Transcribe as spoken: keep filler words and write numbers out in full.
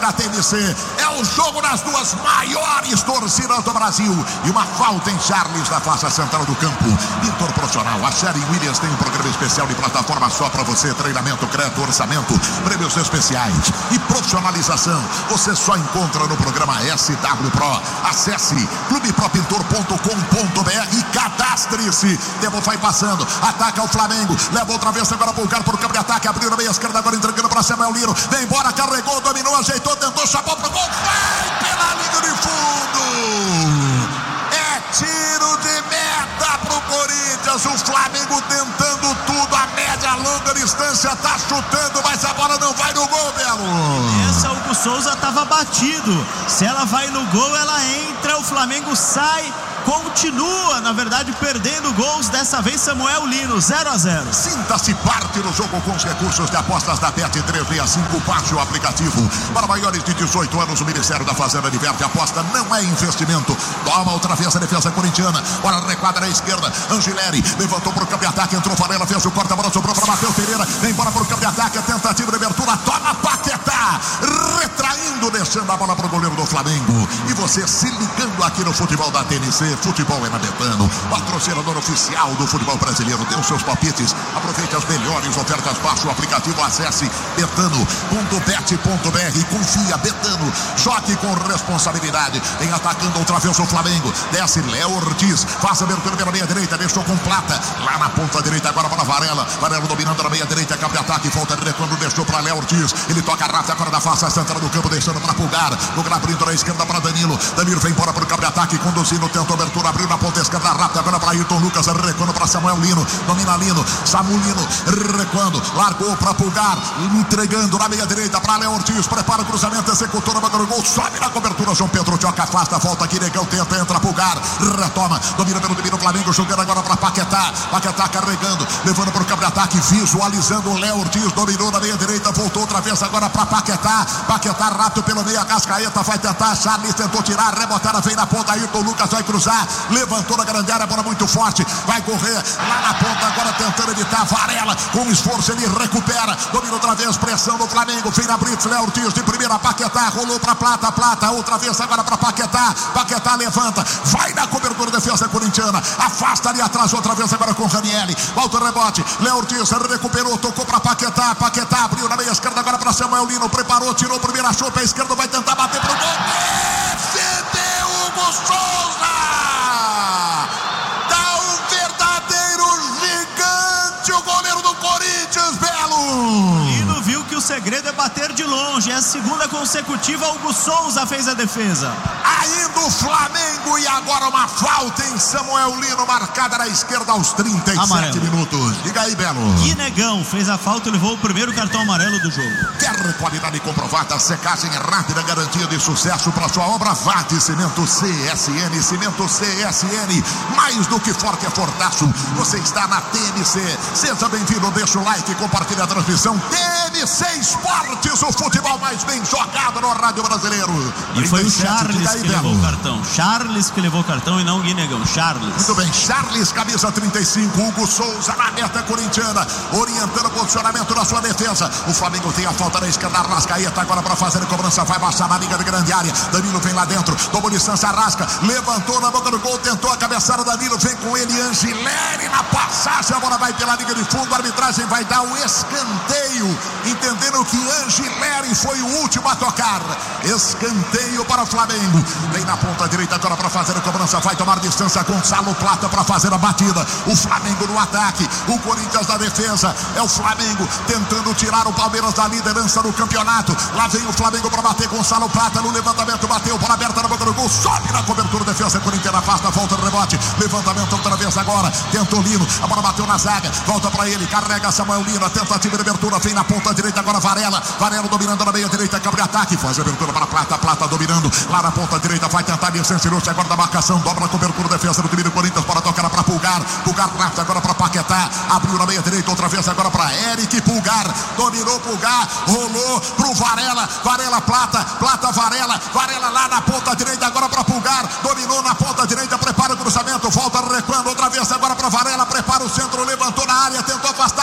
na T N C. É o jogo das duas maiores torcidas do Brasil. E uma falta em Charles na faixa central do campo. Pintor profissional. A Sherry Williams tem um programa especial de plataforma só para você. Treinamento, crédito, orçamento, prêmios especiais e profissionalização. Você só encontra no programa S W Pro. Acesse clube pro pintor ponto com ponto b r e cadastre-se. Tempo vai passando. Ataca o Flamengo. Leva outra vez agora para o cara por campo de ataque. Abriu na meia esquerda agora entregando para Samuel Lino. Vem embora, carregou, dominou, ajeitou, tentou, chapou pro gol. Vai pela linha de fundo. É tiro de meta pro Corinthians. O Flamengo tentando tudo. A média, a longa distância tá chutando, mas a bola não vai no gol, Belo. Essa, o Hugo Souza tava batido. Se ela vai no gol, ela entra. O Flamengo sai. Continua, na verdade, perdendo gols. Dessa vez, Samuel Lino, zero a zero. Sinta-se parte do jogo com os recursos de apostas da Bet trezentos e sessenta e cinco. Baixe o aplicativo. Para maiores de dezoito anos, o Ministério da Fazenda diverte. Aposta não é investimento. Toma outra vez a defesa corintiana. Olha, requadra à esquerda. Angileri levantou para o campo de ataque. Entrou Varela, fez o corte. A bola sobrou para Matheus Pereira. Vem embora para o campo de ataque. Tentativa de abertura. Toma Paquetá. Retraindo, deixando a bola para o goleiro do Flamengo. E você se ligando aqui no futebol da T N C. Futebol é na Betano, patrocinador oficial do futebol brasileiro. Dê os seus palpites, aproveite as melhores ofertas, baixe o aplicativo, acesse betano ponto bet ponto b r. Confia, Betano, jogue com responsabilidade. Vem atacando outra vez o Flamengo. Desce Léo Ortiz, faz a abertura pela meia direita, deixou com Plata lá na ponta direita, agora para Varela. Varela dominando na meia direita, campo de ataque, volta de quando deixou para Léo Ortiz. Ele toca rápido agora da face central do campo, deixando para Pulgar. No abrindo na esquerda para Danilo. Danilo vem embora para o campo de ataque, conduzindo, tentou abertura, abriu na ponta esquerda rápida, agora para Ayrton Lucas, recuando para Samuel Lino, domina Lino, Samuel Lino, recuando, largou para Pulgar, entregando na meia direita para Léo Ortiz, prepara o cruzamento, executou, no gol, sobe na cobertura, João Pedro Tioca afasta, volta aqui, Negão tenta, entra Pulgar, retoma, domina pelo domínio Flamengo, jogando agora para Paquetá, Paquetá carregando, levando para o campo de ataque, visualizando o Léo Ortiz, dominou na meia direita, voltou outra vez agora para Paquetá, Paquetá rápido pelo meio, a Cascaeta vai tentar, Charles tentou tirar, rebotada, vem na ponta, Ayrton Lucas vai cruzar, levantou na grande área, bola muito forte, vai correr lá na ponta, agora tentando evitar Varela, com esforço ele recupera, domina outra vez, pressão do Flamengo, vem na Brits, Léo Ortiz de primeira, Paquetá, rolou para Plata, Plata, outra vez agora para Paquetá, Paquetá levanta, vai na cobertura, defesa corintiana, afasta ali atrás, outra vez agora com Ranieri, volta o rebote, Léo Ortiz recuperou, tocou para Paquetá, Paquetá abriu na meia esquerda agora para Samuel Lino, preparou, tirou o primeiro, achou pé esquerdo, vai tentar bater pro gol, defendeu Hugo Souza! Lino viu que o segredo é bater de longe. É a segunda consecutiva. Hugo Souza fez a defesa. Ainda o Flamengo e agora uma falta em Samuel Lino, marcada na esquerda aos trinta e sete amarelo. Minutos. Diga aí, Belo. Guinegão fez a falta e levou o primeiro cartão amarelo do jogo. Quer qualidade comprovada, secagem rápida, garantia de sucesso para sua obra? Vate Cimento C S N, Cimento C S N, mais do que forte é fortaço. Você está na T N C. Seja bem-vindo, deixa o like, compartilha a transmissão. T N C Esportes, o futebol mais bem jogado no rádio brasileiro. E foi o Charles que levou o cartão. Charles que levou o cartão e não o Guinegão. Charles. Muito bem, Charles, camisa trinta e cinco. Hugo Souza na meta corintiana, orientando o posicionamento da sua defesa. O Flamengo tem a falta na esquerda, Arrascaeta agora para fazer a cobrança, vai baixar na liga de grande área. Danilo vem lá dentro, tomou distância, Arrasca, levantou na boca do gol, tentou a cabeçada, Danilo vem com ele, Angileri na passagem, a bola vai pela liga de fundo, a arbitragem vai dar o escanteio, entendendo que Angileri foi o último a tocar. Escanteio para o Flamengo. Vem na ponta direita agora para fazer a cobrança, vai tomar distância, Gonçalo Plata para fazer a batida. O Flamengo no ataque, o Corinthians na defesa. É o Flamengo tentando tirar o Palmeiras da liderança do campeonato. Lá vem o Flamengo para bater, Gonçalo Plata no levantamento, bateu, bola aberta na boca do gol, sobe na cobertura, defesa corintiana, afasta, volta no rebote, levantamento outra vez agora, tentou Lino, a bola bateu na zaga, volta para ele, carrega Samuel Lino, a tentativa de abertura, vem na ponta direita agora Varela, Varela dominando na meia direita, cabe de ataque, faz a abertura para Plata, Plata dominando, lá na ponta direita, vai tentar licenciar agora da marcação, dobra a cobertura, defesa do time do Corinthians, para tocar para Pulgar, Pulgar rápido agora para Paquetá, abriu na meia direita, outra vez agora para Eric Pulgar, dominou Pulgar, rolou pro Varela, Varela Plata, Plata Varela, Varela lá na ponta direita agora para Pulgar, dominou na ponta direita, prepara o cruzamento, volta recuando outra vez agora para Varela, prepara o centro, levantou na área, tentou afastar.